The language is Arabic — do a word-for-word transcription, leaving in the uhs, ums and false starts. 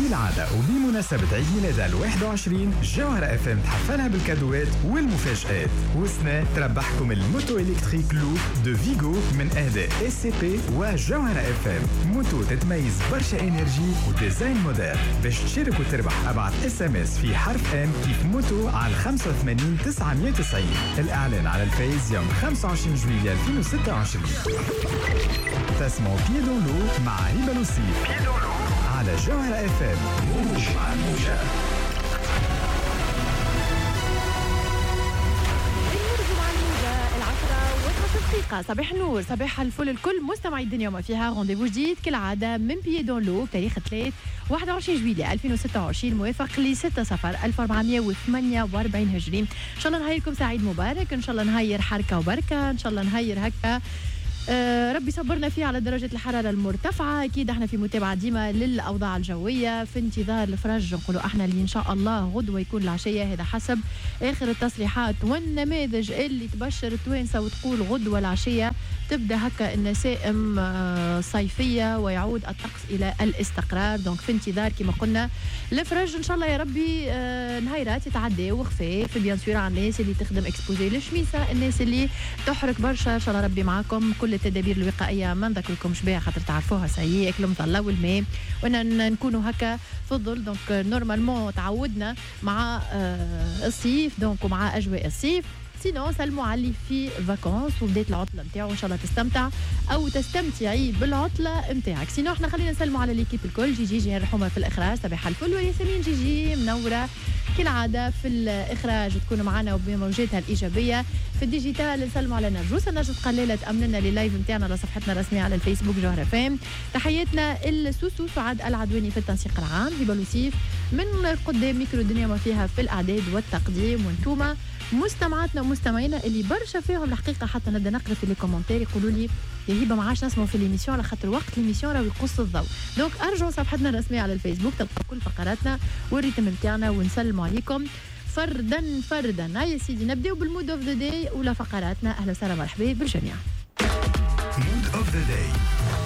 كالعادة وبمناسبة عيد ميلادها الواحد وعشرين جوهرة اف ام تحفلها بالكادوات والمفاجآت. وسنا تربحكم الموتو الكتريك لوب دو فيجو من اهداء اس سي بي وجوهرة اف ام. موتو تتميز برشا انرجي وديزاين موديل. باش تشارك وتربح ابعث اس ام اس في حرف ام كيف موتو على خمسة وثمانين تسعمية وتسعين. الاعلان على الفيس يوم خمسة وعشرين جويلية ألفين وستة وعشرين. تسمعوا بيدون لو مع هبة لوسيف على جوهرة اف ام. موج مع الموجة. دقيقة. صباح النور، صباح الفل الكل مستمعي الدنيا وما فيها. رونديفو جديد كالعادة من بيي دون لو بتاريخ ثلاث واحد وعشرين جويلية ألفين وستة وعشرين موافق ل ستة صفر ألف وأربعمية وثمانية وأربعين هجري. إن شاء الله نهايركم سعيد مبارك، إن شاء الله نهاير حركة وبركة، إن شاء الله نهاير هكا آه ربي صبرنا فيه على درجة الحرارة المرتفعة. أكيد احنا في متابعة ديما للأوضاع الجوية، في انتظار الفرج نقولوا احنا اللي إن شاء الله غدوة يكون العشية. هذا حسب آخر التصريحات والنماذج اللي تبشر التوانسة وتقول غدوة العشية تبدأ هكا النسائم آه صيفية ويعود الطقس إلى الاستقرار. دونك في انتظار كما قلنا الفرج إن شاء الله يا ربي. آه نهايرات يتعدى وخفاف بيان سور على الناس اللي تخدم اكسبوزي للشميسة، الناس اللي تحرك برشا. إن شاء الله ربي معاكم. كل التدابير الوقائيه ما نذكركمش بها خاطر تعرفوها سيء، اكل المظله والماء، وان نكونوا هكا في الظل. دونك نورمالمون تعودنا مع آه الصيف دونك ومع اجواء الصيف. سينو سلموا على اللي في فاكونس وبدايه العطله نتاعو، ان شاء الله تستمتع او تستمتعي بالعطله نتاعك. سينو احنا خلينا نسلموا على ليكيب الكل. جي جي جي الرحومه في الاخراج، صباح الفل. وياسمين جي جي منوره كالعاده في الاخراج، تكونوا معنا وبموجاتها الايجابيه. في الديجيتال نسلموا على نرجوس النجد قليله تامن لنا لللايف نتاعنا على صفحتنا الرسميه على الفيسبوك جوهرة فام. تحياتنا السوسو سعاد العدواني في التنسيق العام، هبه لوسيف من قدام ميكرو الدنيا ما فيها في الاعداد والتقديم. وانتوما مستمعاتنا ومستمعينا اللي برشا فيهم الحقيقه حتى نبدا نقرا في لي كومونتير يقولوا لي يا هبه ما عادش نسمعوا في ليميسيون على خاطر وقت ليميسيون راه يقص الضوء. دونك ارجعوا صفحتنا الرسميه على الفيسبوك تلقاو كل فقراتنا والريتم نتاعنا ونسلموا عليكم فردا فردا. هيا سيدي نبداو بالمود اوف ذا داي ولا فقراتنا. اهلا وسهلا مرحبا بالجميع. مود اوف ذا داي